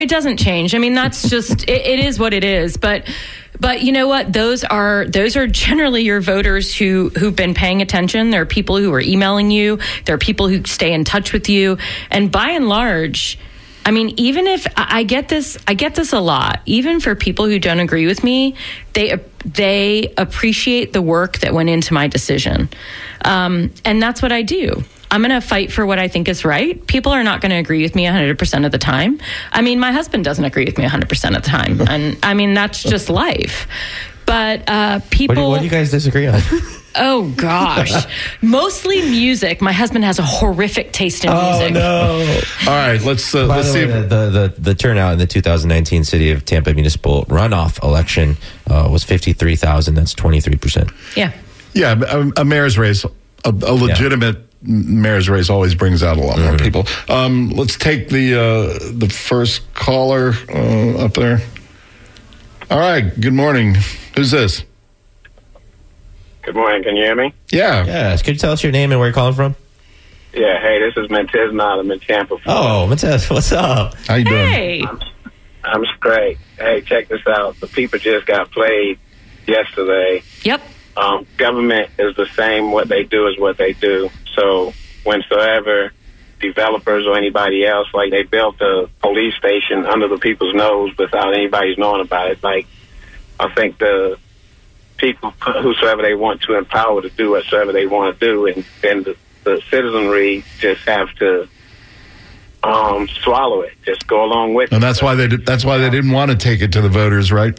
It doesn't change. I mean, that's just, it is what it is. But you know what? Those are generally your voters who've been paying attention. There are people who are emailing you. There are people who stay in touch with you. And by and large, I mean, even if I get this a lot, even for people who don't agree with me, they appreciate the work that went into my decision. And that's what I do. I'm going to fight for what I think is right. People are not going to agree with me 100% of the time. I mean, my husband doesn't agree with me 100% of the time. And I mean, that's just life. But people... What do you guys disagree on? Oh, gosh. Mostly music. My husband has a horrific taste in music. Oh, no. All right, let's see. The turnout in the 2019 City of Tampa municipal runoff election was 53,000. That's 23%. Yeah. Yeah, a mayor's race, a legitimate... Yeah. Mayor's race always brings out a lot more people. Let's take the first caller up there. All right. Good morning. Who's this? Good morning. Can you hear me? Yeah. Yes. Could you tell us your name and where you're calling from? Yeah. Hey, this is Montez Knott. I'm in Tampa. Oh, Montez. What's up? How you doing? Hey. I'm great. Hey, check this out. The people just got played yesterday. Yep. Government is the same. What they do is what they do. So whensoever developers or anybody else, like they built a police station under the people's nose without anybody's knowing about it. Like, I think the people, whosoever they want to empower to do whatsoever they want to do, and then the citizenry just have to swallow it, just go along with it. And that's why they didn't want to take it to the voters, right?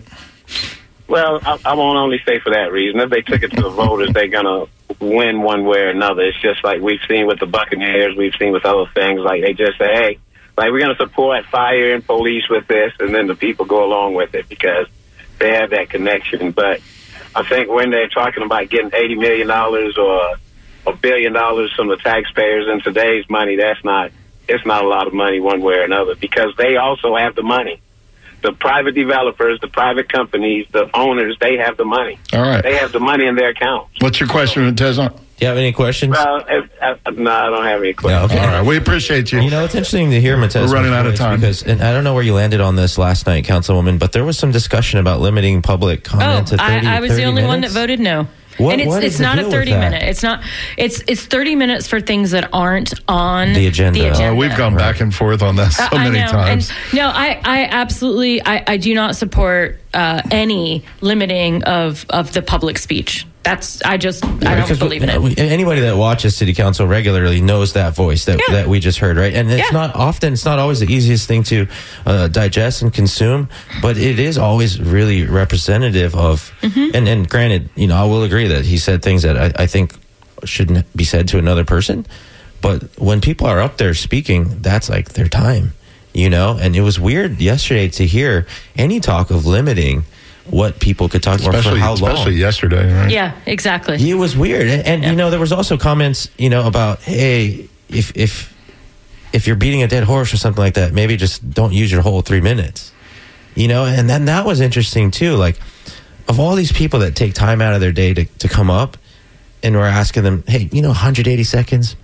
Well, I won't only say for that reason. If they took it to the voters, they're going to win one way or another. It's just like we've seen with the Buccaneers, we've seen with other things. Like they just say, hey, like we're going to support fire and police with this, and then the people go along with it because they have that connection. But I think when they're talking about getting $80 million or $1 billion from the taxpayers in today's money, it's not a lot of money one way or another because they also have the money. The private developers, the private companies, the owners, they have the money. All right. They have the money in their accounts. What's your question, Tez? Do you have any questions? Well, no, I don't have any questions. No, okay. All right. We appreciate you. You know, it's interesting to hear, Montez. We're running out of time. And I don't know where you landed on this last night, Councilwoman, but there was some discussion about limiting public comment to 30 I was the only minutes? one that voted no. What it's not a 30-minute. It's not. It's 30 minutes for things that aren't on the agenda. We've gone back and forth on that so many times. And no, I absolutely I do not support any limiting of the public speech. I don't believe in it. Anybody that watches City Council regularly knows that voice that we just heard, right? And it's not always the easiest thing to digest and consume, but it is always really representative of, and granted, you know, I will agree that he said things that I think shouldn't be said to another person, but when people are up there speaking, that's like their time, you know? And it was weird yesterday to hear any talk of limiting what people could talk about for how long. Especially yesterday, right? Yeah, exactly. It was weird. And you know, there was also comments, you know, about, hey, if you're beating a dead horse or something like that, maybe just don't use your whole 3 minutes. You know, and then that was interesting too. Like, of all these people that take time out of their day to come up, and we're asking them, hey, you know, 180 seconds.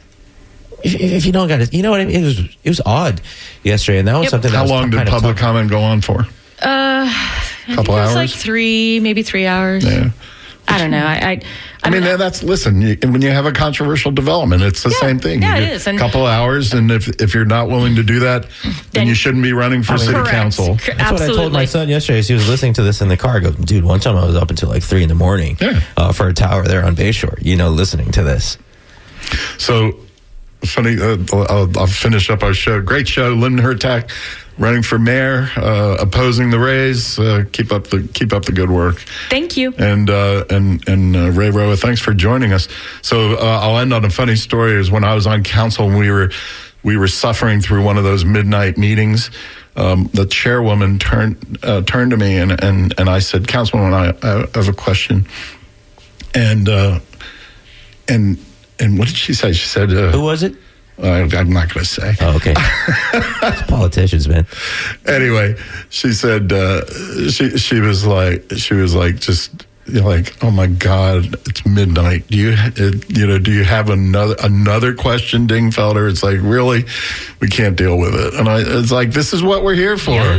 If you don't got it, you know what I mean? It was odd yesterday, and that was something. How long did public comment go on for? Couple hours, like 3 hours. Yeah. I don't know. I mean, that's listen. When you have a controversial development, it's the same thing. Yeah, it is. A couple hours, and if you're not willing to do that, then you shouldn't be running for city council. That's what I told my son yesterday. As he was listening to this in the car. I go, dude, one time I was up until like 3 a.m. For a tower there on Bayshore. You know, listening to this. So funny. I'll finish up our show. Great show, Lyndon Hertak. Running for mayor, opposing the Rays. Keep up the good work. Thank you. And Ray Roa, thanks for joining us. So I'll end on a funny story. Is when I was on council, and we were suffering through one of those midnight meetings. The chairwoman turned to me and I said, Councilwoman, I have a question. And what did she say? She said, who was it? I'm not going to say. Oh, okay. It's politicians, man. Anyway, she said she was like, just you're like, oh my God, it's midnight. Do you have another question, Dingfelder? It's like, really, we can't deal with it. And it's like, this is what we're here for. Yeah.